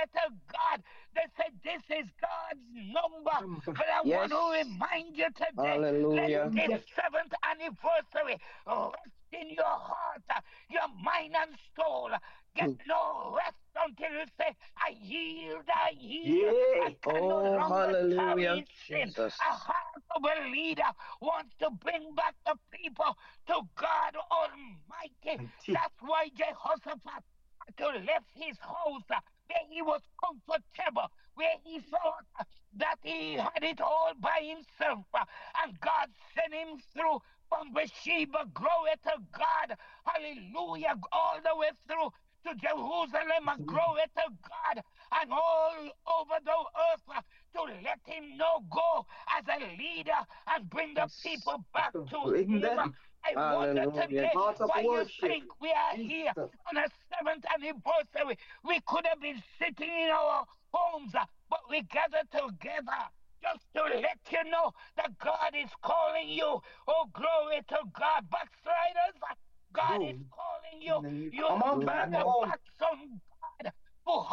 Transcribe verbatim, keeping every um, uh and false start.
to God. They said this is God's number. Number. But I want to Yes. remind you today, let Hallelujah. this Hallelujah. seventh anniversary rest in your heart, uh, your mind and soul. Get Mm. no rest until you say, I yield, I yield. I Yay. can no Oh, longer tarry hallelujah, in sin. A Jesus. heart of a leader wants to bring back the people to God Almighty. Mighty. That's why Jehoshaphat had to left his house uh, where he was comfortable, where he thought uh, that he had it all by himself. uh, And God sent him through from Bathsheba, glory to God, hallelujah, all the way through to Jerusalem, and glory to God, and all over the earth uh, to let him know go as a leader and bring the Yes. people back to Bring him. them. I wonder Hallelujah, today Heart of why Jesus. you worship. think we are here Jesus. on a seventh anniversary. We could have been sitting in our homes, uh, but we gathered together just to let you know that God is calling you. Oh, glory to God. Backsliders, uh, God is Home. calling you. And then you You come have on turned back your Mhm. home. backs on God for